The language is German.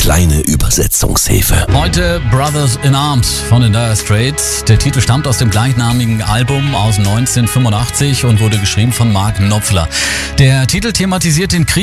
kleine Übersetzungshilfe. Heute Brothers in Arms von den Dire Straits. Der Titel stammt aus dem gleichnamigen Album aus 1985 und wurde geschrieben von Mark Knopfler. Der Titel thematisiert den Krieg